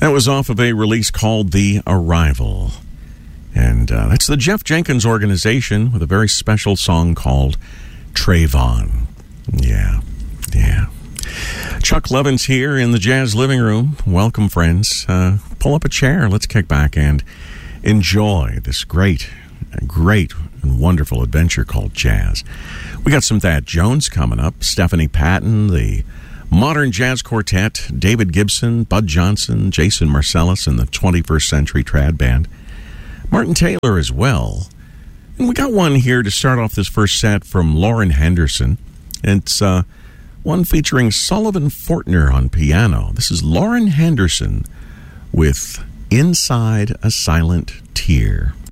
That was off of a release called The Arrival. And that's the Jeff Jenkins Organization with a very special song called Trayvon. Yeah. Chuck Levin's here in the Jazz Living Room. Welcome, friends. Pull up a chair. Let's kick back and enjoy this great and wonderful adventure called jazz. We got some Thad Jones coming up, Stephanie Patton, the Modern Jazz Quartet, David Gibson, Bud Johnson, Jason Marcellus, and the 21st Century Trad Band. Martin Taylor as well. And we got one here to start off this first set from Lauren Henderson. It's one featuring Sullivan Fortner on piano. This is Lauren Henderson with Inside a Silent Tear.